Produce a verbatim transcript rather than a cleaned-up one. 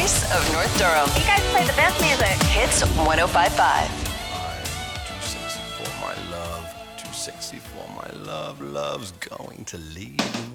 voice of North Durham. You guys play the best music. Hits one oh five point five. I'm too sexy for my love. Too sexy for my love. Love's going to leave me.